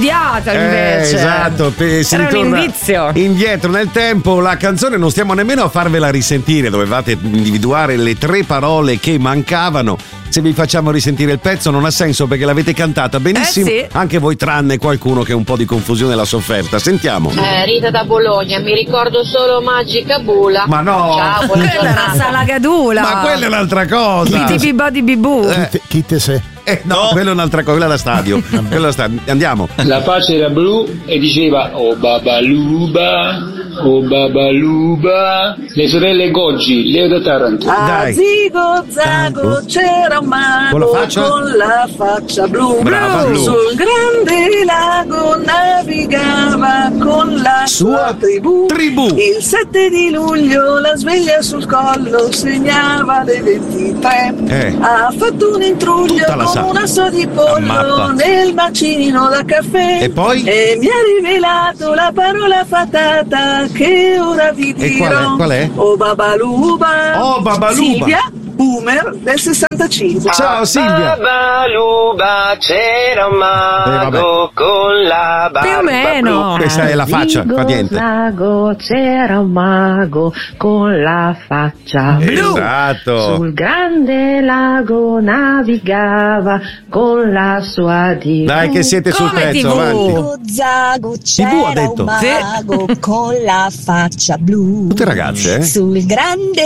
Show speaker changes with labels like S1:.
S1: studiata invece.
S2: Esatto, si
S1: era un
S2: ritorna
S1: indizio
S2: indietro nel tempo. La canzone non stiamo nemmeno a farvela risentire, dovevate individuare le 3 parole che mancavano. Se vi facciamo risentire il pezzo non ha senso perché l'avete cantata benissimo,
S1: sì.
S2: Anche voi tranne qualcuno che un po' di confusione l'ha sofferta. Sentiamo.
S3: Rita da Bologna, mi ricordo solo Magica Bula.
S2: Ma no,
S3: Ciao, buona
S1: quella era
S3: giornata.
S1: Salagadula.
S2: ma quella è un'altra cosa.
S1: Bibi Body Bibu.
S4: Chi te sei?
S2: No, quella è un'altra cosa, quella da stadio. Quella da stadio. Andiamo.
S5: La faccia era blu e diceva oh babaluba, oh babaluba. Le sorelle Goggi, Leo da Taranto.
S2: Dai.
S6: Zigo Zago c'era un
S2: Con la
S6: mago
S2: faccia?
S6: con la faccia blu.
S2: Brava, blu.
S6: Sul grande lago navigava con la sua tribù. Il 7 di luglio la sveglia sul collo segnava le 23. Ha fatto un intruglio
S2: Tutta la sa.
S6: con un asso di
S2: Mappa.
S6: pollo nel macinino da caffè.
S2: E poi?
S6: E mi ha rivelato la parola fatata che ora vi dirò.
S2: E qual è?
S6: Oh babaluba.
S2: Oh, babaluba.
S6: Silvia, boomer del 65.
S2: Ciao Silvia.
S7: Babaluba c'era un mago con la barba
S1: Più o meno.
S7: blu.
S2: Questa è la faccia, fa niente.
S8: Lago c'era un mago con la faccia blu.
S2: Esatto.
S8: Sul grande lago navigava con la sua TV.
S2: Dai che siete sul
S1: Come
S2: pezzo,
S1: TV?
S2: avanti.
S9: Zago
S2: TV ha
S9: c'era
S2: detto.
S9: un mago con la faccia blu.
S2: Tutte ragazze, eh?
S9: Sul grande